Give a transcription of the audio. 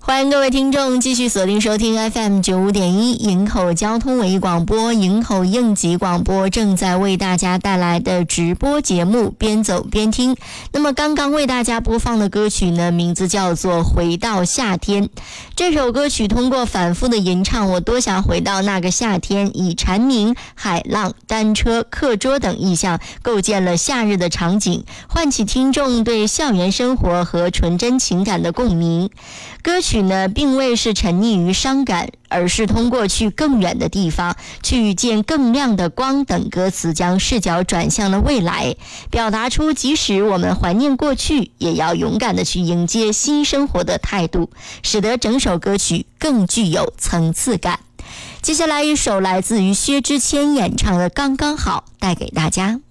欢迎各位听众继续锁定收听 FM95.1 营口交通唯一广播，营口应急广播正在为大家带来的直播节目边走边听。那么刚刚为大家播放的歌曲呢，名字叫做回到夏天。这首歌曲通过反复的吟唱，我多想回到那个夏天，以蝉鸣、海浪、单车、课桌等意象构建了夏日的场景，唤起听众对校园生活和纯真情感的共鸣。歌曲呢，并未是沉溺于伤感，而是通过去更远的地方，去遇见更亮的光等歌词，将视角转向了未来，表达出即使我们怀念过去，也要勇敢的去迎接新生活的态度，使得整首歌曲更具有层次感。接下来一首来自于薛之谦演唱的《刚刚好》，带给大家。